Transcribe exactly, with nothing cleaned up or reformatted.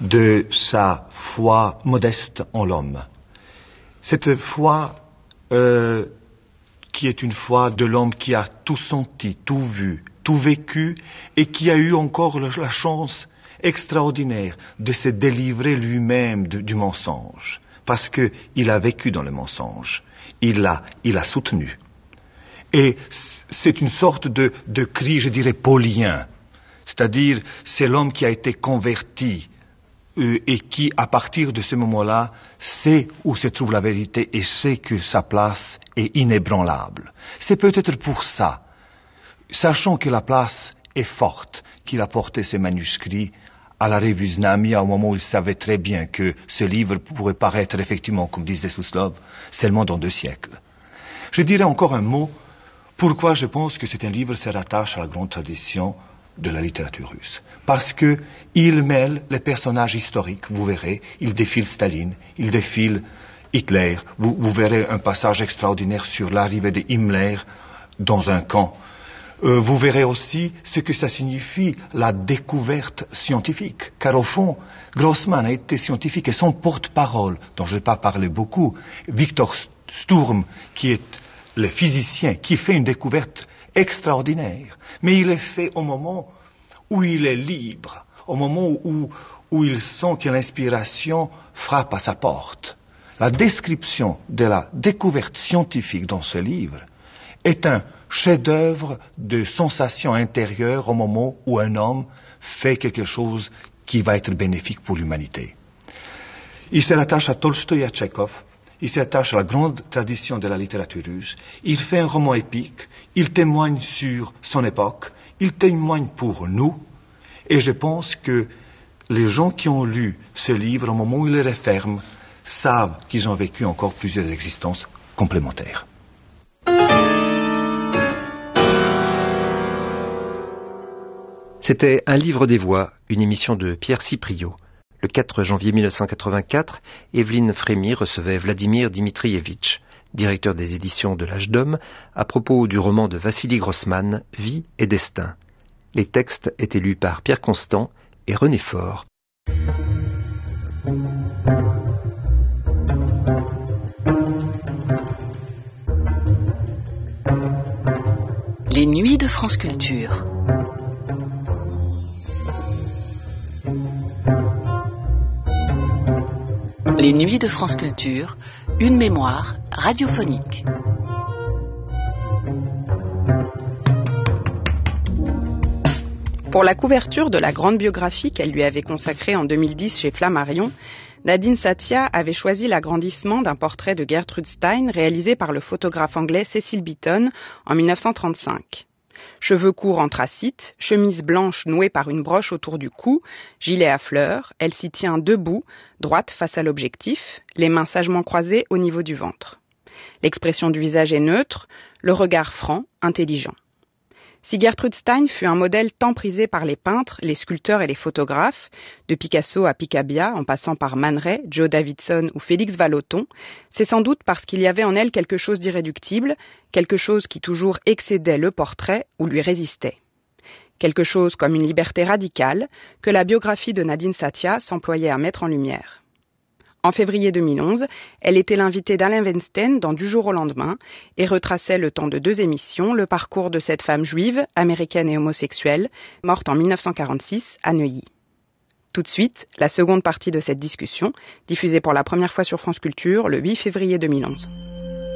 de sa foi modeste en l'homme. Cette foi euh, qui est une foi de l'homme qui a tout senti, tout vu, tout vécu, et qui a eu encore la chance extraordinaire de se délivrer lui-même de, du mensonge, parce qu'il a vécu dans le mensonge, il l'a, il a soutenu. Et c'est une sorte de, de cri, je dirais, paulien, c'est-à-dire c'est l'homme qui a été converti euh, et qui, à partir de ce moment-là, sait où se trouve la vérité et sait que sa place est inébranlable. C'est peut-être pour ça, sachant que la place est forte, qu'il a porté ce manuscrit à la revue Znamia au moment où il savait très bien que ce livre pourrait paraître effectivement, comme disait Suslov, seulement dans deux siècles. Je dirais encore un mot, pourquoi je pense que c'est un livre qui se rattache à la grande tradition de la littérature russe. Parce que il mêle les personnages historiques, vous verrez, il défile Staline, il défile Hitler, vous, vous verrez un passage extraordinaire sur l'arrivée de Himmler dans un camp. Euh, vous verrez aussi ce que ça signifie, la découverte scientifique. Car au fond, Grossman a été scientifique et son porte-parole, dont je n'ai pas parlé beaucoup, Victor Sturm, qui est le physicien, qui fait une découverte extraordinaire. Mais il est fait au moment où il est libre, au moment où, où il sent que l'inspiration frappe à sa porte. La description de la découverte scientifique dans ce livre est un chef-d'œuvre de sensation intérieure au moment où un homme fait quelque chose qui va être bénéfique pour l'humanité. Il se rattache à Tolstoï et à Tchekhov, il s'attache à la grande tradition de la littérature russe, il fait un roman épique, il témoigne sur son époque, il témoigne pour nous, et je pense que les gens qui ont lu ce livre, au moment où ils le referment, savent qu'ils ont vécu encore plusieurs existences complémentaires. C'était Un livre des voix, une émission de Pierre Cipriot. Le quatre janvier mille neuf cent quatre-vingt-quatre, Evelyne Frémy recevait Vladimir Dmitrievitch, directeur des éditions de l'Âge d'Homme, à propos du roman de Vassili Grossman, Vie et destin. Les textes étaient lus par Pierre Constant et René Faure. Les nuits de France Culture. Les nuits de France Culture, une mémoire radiophonique. Pour la couverture de la grande biographie qu'elle lui avait consacrée en deux mille dix chez Flammarion, Nadine Satia avait choisi l'agrandissement d'un portrait de Gertrude Stein réalisé par le photographe anglais Cecil Beaton en mille neuf cent trente-cinq. Cheveux courts anthracite, chemise blanche nouée par une broche autour du cou, gilet à fleurs, elle s'y tient debout, droite face à l'objectif, les mains sagement croisées au niveau du ventre. L'expression du visage est neutre, le regard franc, intelligent. Si Gertrude Stein fut un modèle tant prisé par les peintres, les sculpteurs et les photographes, de Picasso à Picabia, en passant par Man Ray, Joe Davidson ou Félix Vallotton, c'est sans doute parce qu'il y avait en elle quelque chose d'irréductible, quelque chose qui toujours excédait le portrait ou lui résistait. Quelque chose comme une liberté radicale que la biographie de Nadine Satia s'employait à mettre en lumière. En février deux mille onze, elle était l'invitée d'Alain Weinstein dans Du jour au lendemain et retraçait le temps de deux émissions le parcours de cette femme juive, américaine et homosexuelle, morte en mille neuf cent quarante-six à Neuilly. Tout de suite, la seconde partie de cette discussion, diffusée pour la première fois sur France Culture le huit février deux mille onze.